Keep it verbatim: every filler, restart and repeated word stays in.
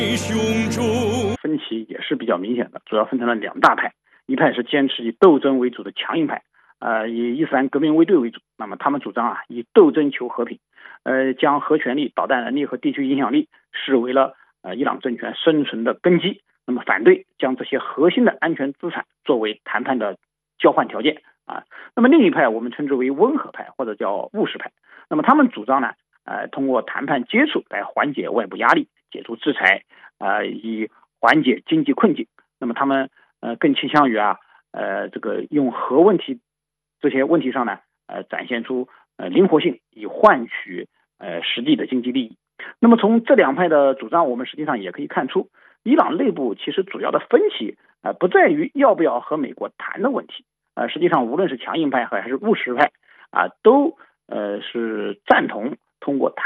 分歧也是比较明显的，主要分成了两大派，一派是坚持以斗争为主的强硬派，呃，以伊斯兰革命卫队为主，那么他们主张啊，以斗争求和平，呃，将核权力、导弹能力和地区影响力视为了呃伊朗政权生存的根基，那么反对将这些核心的安全资产作为谈判的交换条件啊。那么另一派我们称之为温和派或者叫务实派，那么他们主张呢，呃，通过谈判接触来缓解外部压力，解除制裁，呃，以缓解经济困境。那么他们呃更倾向于啊，呃，这个用核问题这些问题上呢，呃，展现出呃灵活性，以换取呃实际的经济利益。那么从这两派的主张，我们实际上也可以看出，伊朗内部其实主要的分歧啊、呃，不在于要不要和美国谈的问题，呃，实际上无论是强硬派还是务实派啊、呃，都呃是赞同通过谈。